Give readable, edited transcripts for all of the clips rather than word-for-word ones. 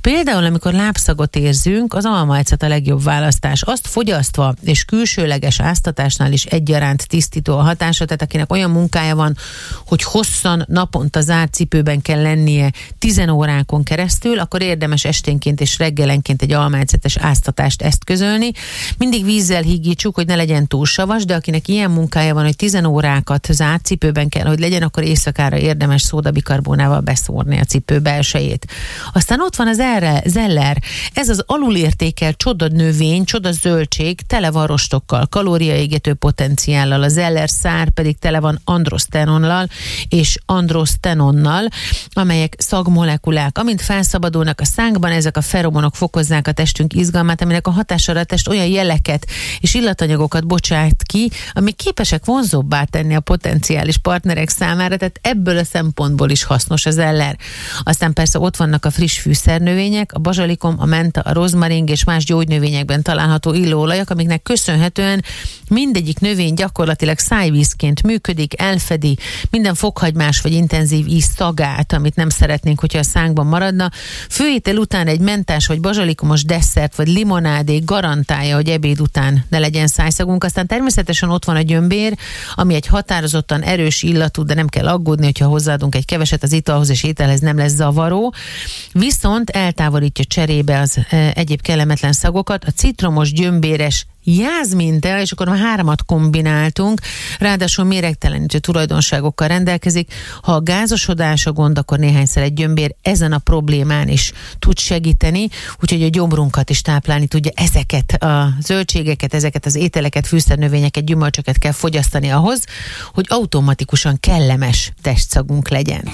Például, amikor lábszagot érzünk, az almaecet a legjobb választás. Azt fogyasztva és külsőleges áztatásnál is egyaránt tisztító a hatása, tehát akinek olyan munkája van, hogy hosszan naponta zárt cipőben kell lennie 10 órákon keresztül, akkor érdemes esténként és reggelenként egy almaecetes áztatást eszközölni. Mindig vízzel hígítsuk, hogy ne legyen túl savas, de akinek ilyen munkája van, hogy 10 órákat zárt cipőben kell, hogy legyen, akkor éjszakára érdemes szódabikarbonával beszórni a cipő belsejét. Aztán ott van az zeller. Ez az alulértékelt csoda növény, csoda zöldség, tele van rostokkal, kalóriaégető potenciállal. A zeller szár pedig tele van androsztenonnal és androsztenonnal, amelyek szagmolekulák. Amint felszabadulnak a szánkban, ezek a feromonok fokozzák a testünk izgalmát, aminek a hatására a test olyan jeleket és illatanyagokat bocsát ki, amik képesek vonzóbbá tenni a potenciális partnerek számára, tehát ebből a szempontból is hasznos az zeller. Aztán persze ott vannak a friss fűszernövények, a bazsalikom, a menta, a rozmaring és más gyógynövényekben található illóolajak, amiknek köszönhetően mindegyik növény gyakorlatilag szájvízként működik, elfedi minden fokhagymás vagy intenzív íz szagát, amit nem szeretnénk, hogyha a szánkban maradna. Főétel után egy mentás vagy bazsalikomos desszert vagy limonádé garantálja, hogy ebéd után ne legyen szájszagunk. Aztán természetesen ott van a gyömbér, ami egy határozottan erős illatú, de nem kell aggódni, hogyha hozzáadunk egy keveset az italhoz és ételhez, nem lesz zavaró. Viszont eltávolítja cserébe az egyéb kellemetlen szagokat, a citromos, gyömbéres jázmintea, és akkor már 3-at kombináltunk, ráadásul méregtelenítő tulajdonságokkal rendelkezik. Ha a gázosodás a gond, akkor néhányszer egy gyömbér ezen a problémán is tud segíteni, úgyhogy a gyomrunkat is táplálni tudja. Ezeket a zöldségeket, ezeket az ételeket, fűszernövényeket, gyümölcsöket kell fogyasztani ahhoz, hogy automatikusan kellemes testszagunk legyen.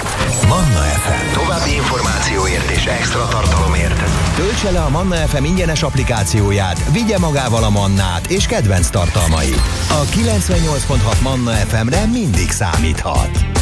Manna FM. További információért és extra tartalomért töltse le a Manna FM ingyenes applikációját, vigye magával a Mannát és kedvenc tartalmait. A 98.6 Manna FM-re mindig számíthat.